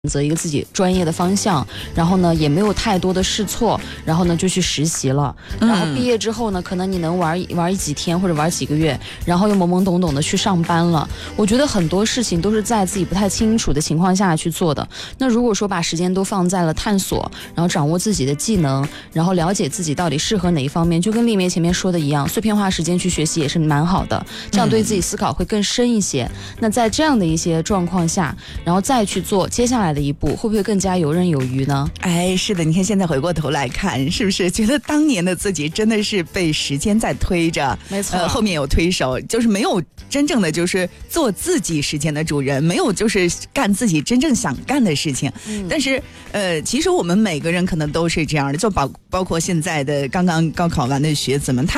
择一个自己专业的方向，然后呢也没有太多的试错，然后呢就去实习了，然后毕业之后呢，可能你能玩几天或者玩几个月，然后又懵懵懂懂的去上班了。我觉得很多事情都是在自己不太清楚的情况下去做的。那如果说把时间都放在了探索，然后掌握自己的技能，然后了解自己到底适合哪一方面，就跟丽梅前面说的一样，碎片化时间去学习也是蛮好的，这样对自己思考会更深一些。那在这样的一些状况下，然后再去做接下来的一步，会不会更加游刃有余呢？ 哎，是的，你看现在回过头来看，是不是觉得当年的自己真的是被时间在推着？ 没错， 后面有推手，就是没有真正的就是做自己时间的主人，没有就是干自己真正想干的事情。但是其实我们每个人可能都是这样的，就包括现在的刚刚高考完的学子们，他